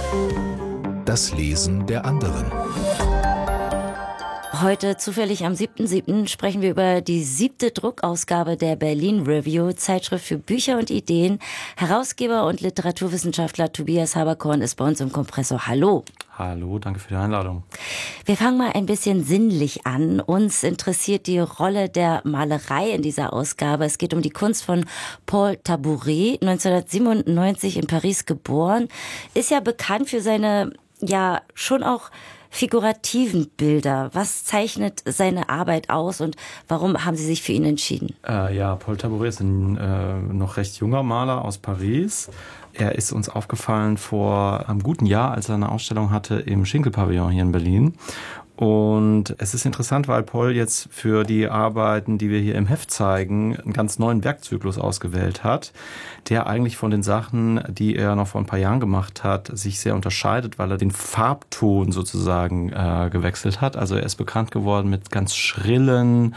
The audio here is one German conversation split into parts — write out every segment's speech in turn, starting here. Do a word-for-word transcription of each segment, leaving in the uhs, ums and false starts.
Das Lesen der anderen. Heute, zufällig am siebten siebten sprechen wir über die siebte Druckausgabe der Berlin Review, Zeitschrift für Bücher und Ideen. Herausgeber und Literaturwissenschaftler Tobias Haberkorn ist bei uns im Kompressor. Hallo. Hallo, danke für die Einladung. Wir fangen mal ein bisschen sinnlich an. Uns interessiert die Rolle der Malerei in dieser Ausgabe. Es geht um die Kunst von Paul Tabouret, neunzehnhundertsiebenundneunzig in Paris geboren. Ist ja bekannt für seine, ja, schon auch figurativen Bilder. Was zeichnet seine Arbeit aus und warum haben Sie sich für ihn entschieden? Äh, ja, Paul Tabouret ist ein äh, noch recht junger Maler aus Paris. Er ist uns aufgefallen vor einem guten Jahr, als er eine Ausstellung hatte im Schinkel-Pavillon hier in Berlin. Und es ist interessant, weil Paul jetzt für die Arbeiten, die wir hier im Heft zeigen, einen ganz neuen Werkzyklus ausgewählt hat, der eigentlich von den Sachen, die er noch vor ein paar Jahren gemacht hat, sich sehr unterscheidet, weil er den Farbton sozusagen äh, gewechselt hat. Also er ist bekannt geworden mit ganz schrillen,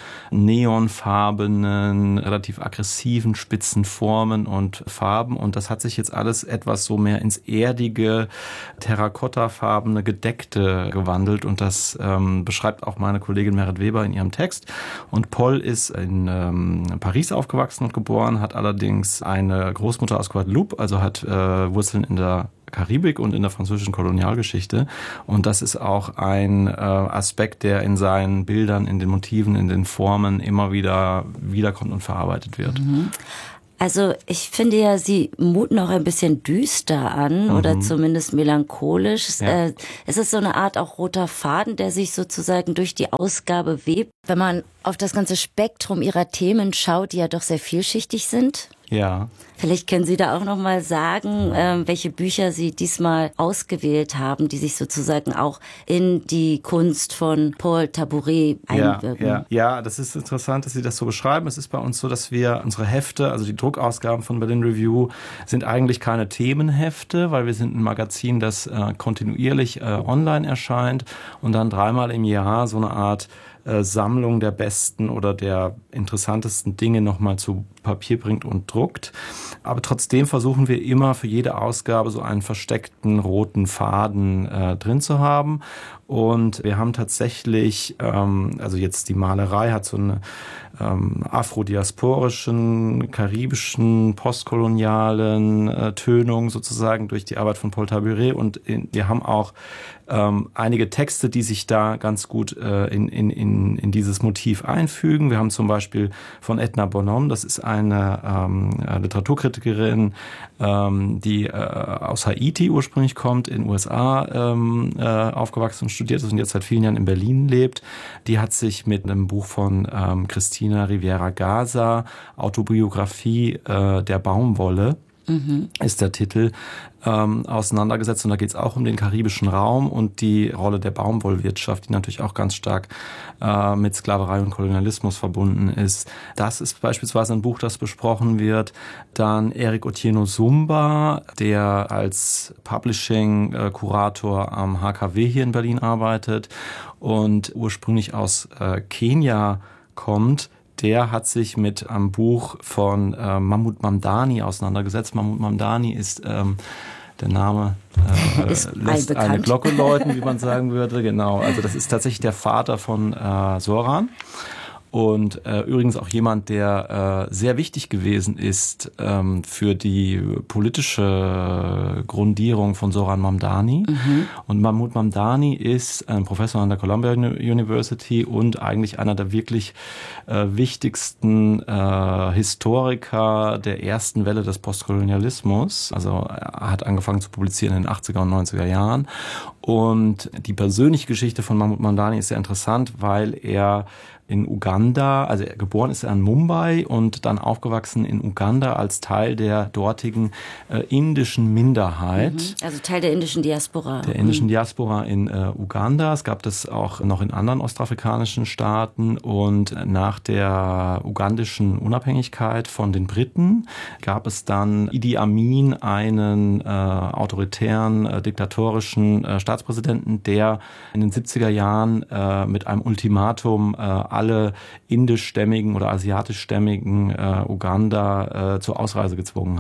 neonfarbenen, relativ aggressiven, spitzen Formen und Farben. Und das hat sich jetzt alles etwas so mehr ins erdige, terrakottafarbene, gedeckte gewandelt. Und das ähm, beschreibt auch meine Kollegin Merit Weber in ihrem Text. Und Paul ist in ähm, Paris aufgewachsen und geboren, hat allerdings eine Großmutter aus Guadeloupe, also hat äh, Wurzeln in der Karibik und in der französischen Kolonialgeschichte. Und das ist auch ein äh, Aspekt, der in seinen Bildern, in den Motiven, in den Formen immer wieder wiederkommt und verarbeitet wird. Mhm. Also ich finde ja, Sie muten auch ein bisschen düster an mhm. oder zumindest melancholisch. Ja. Äh, es ist so eine Art auch roter Faden, der sich sozusagen durch die Ausgabe webt. Wenn man auf das ganze Spektrum Ihrer Themen schaut, die ja doch sehr vielschichtig sind. Ja. Vielleicht können Sie da auch noch mal sagen, äh, welche Bücher Sie diesmal ausgewählt haben, die sich sozusagen auch in die Kunst von Paul Tabouret einwirken. Ja, ja. ja, das ist interessant, dass Sie das so beschreiben. Es ist bei uns so, dass wir unsere Hefte, also die Druckausgaben von Berlin Review, sind eigentlich keine Themenhefte, weil wir sind ein Magazin, das äh, kontinuierlich äh, online erscheint und dann dreimal im Jahr so eine Art äh, Sammlung der besten oder der interessantesten Dinge nochmal zu Papier bringt und druckt. Aber trotzdem versuchen wir immer für jede Ausgabe so einen versteckten roten Faden äh, drin zu haben. Und wir haben tatsächlich, ähm, also jetzt die Malerei hat so eine ähm, afrodiasporischen, karibischen, postkolonialen äh, Tönung sozusagen durch die Arbeit von Paul Tabouret. Und in, wir haben auch ähm, einige Texte, die sich da ganz gut äh, in, in, in, in dieses Motiv einfügen. Wir haben zum Beispiel von Edna Bonhomme, das ist eine ähm, Literaturkritikerin, ähm, die äh, aus Haiti ursprünglich kommt, in den U S A ähm, äh, aufgewachsen und studiert ist und jetzt seit vielen Jahren in Berlin lebt. Die hat sich mit einem Buch von ähm, Christina Rivera Garza, Autobiografie äh, der Baumwolle, mhm. ist der Titel, ähm, auseinandergesetzt. Und da geht es auch um den karibischen Raum und die Rolle der Baumwollwirtschaft, die natürlich auch ganz stark äh, mit Sklaverei und Kolonialismus verbunden ist. Das ist beispielsweise ein Buch, das besprochen wird. Dann Eric Otieno Zumba, der als Publishing-Kurator am H K W hier in Berlin arbeitet und ursprünglich aus äh, Kenia kommt. Der hat sich mit einem Buch von äh, Mahmoud Mamdani auseinandergesetzt. Mahmoud Mamdani ist, ähm, der Name äh, ist lässt eine Glocke läuten, wie man sagen würde. Genau, also das ist tatsächlich der Vater von äh, Soran. Und äh, übrigens auch jemand, der äh, sehr wichtig gewesen ist ähm, für die politische Grundierung von Soran Mamdani. Mhm. Und Mahmoud Mamdani ist ein Professor an der Columbia University und eigentlich einer der wirklich äh, wichtigsten äh, Historiker der ersten Welle des Postkolonialismus. Also er hat angefangen zu publizieren in den achtziger und neunziger Jahren. Und die persönliche Geschichte von Mahmoud Mamdani ist sehr interessant, weil er in Uganda, also geboren ist er in Mumbai und dann aufgewachsen in Uganda als Teil der dortigen äh, indischen Minderheit. Mhm. Also Teil der indischen Diaspora. Der indischen mhm. Diaspora in äh, Uganda. Es gab das auch noch in anderen ostafrikanischen Staaten und nach der ugandischen Unabhängigkeit von den Briten gab es dann Idi Amin, einen äh, autoritären, äh, diktatorischen äh, Staatspräsidenten, der in den siebziger Jahren äh, mit einem Ultimatum äh, alle indischstämmigen oder asiatischstämmigen äh, Uganda äh, zur Ausreise gezwungen hat.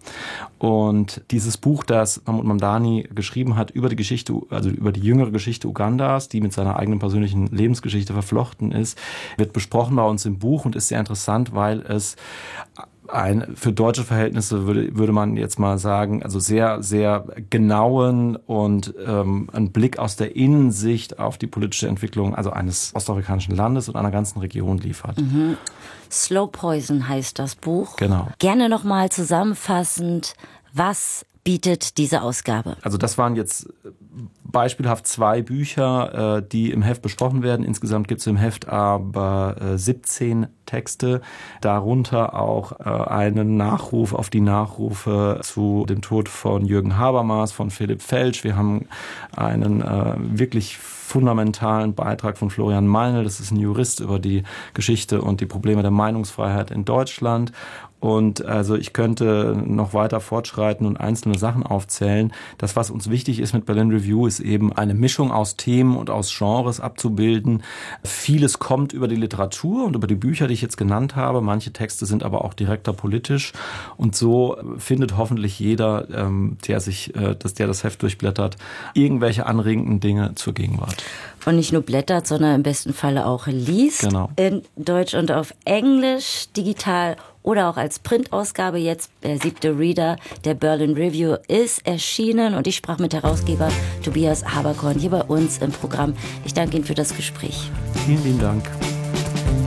Und dieses Buch, das Mahmoud Mamdani geschrieben hat über die Geschichte, also über die jüngere Geschichte Ugandas, die mit seiner eigenen persönlichen Lebensgeschichte verflochten ist, wird besprochen bei uns im Buch und ist sehr interessant, weil es ein, für deutsche Verhältnisse würde, würde man jetzt mal sagen, also sehr, sehr genauen und ähm, einen Blick aus der Innensicht auf die politische Entwicklung, also eines ostafrikanischen Landes und einer ganzen Region liefert. Mhm. Slow Poison heißt das Buch. Genau. Gerne nochmal zusammenfassend, was bietet diese Ausgabe? Also das waren jetzt beispielhaft zwei Bücher, die im Heft besprochen werden. Insgesamt gibt es im Heft aber siebzehn Texte, darunter auch einen Nachruf auf die Nachrufe zu dem Tod von Jürgen Habermas, von Philipp Felsch. Wir haben einen wirklich fundamentalen Beitrag von Florian Meinl, das ist ein Jurist, über die Geschichte und die Probleme der Meinungsfreiheit in Deutschland. Und also ich könnte noch weiter fortschreiten und einzelne Sachen aufzählen. Das, was uns wichtig ist mit Berlin Review, ist eben eine Mischung aus Themen und aus Genres abzubilden. Vieles kommt über die Literatur und über die Bücher, die ich jetzt genannt habe. Manche Texte sind aber auch direkter politisch. Und so findet hoffentlich jeder, der sich, dass der das Heft durchblättert, irgendwelche anregenden Dinge zur Gegenwart. Und nicht nur blättert, sondern im besten Falle auch liest. Genau. In Deutsch und auf Englisch, digital oder auch als Printausgabe. Jetzt der siebte Reader der Berlin Review ist erschienen und ich sprach mit Herausgeber Tobias Haberkorn hier bei uns im Programm. Ich danke Ihnen für das Gespräch. Vielen lieben Dank.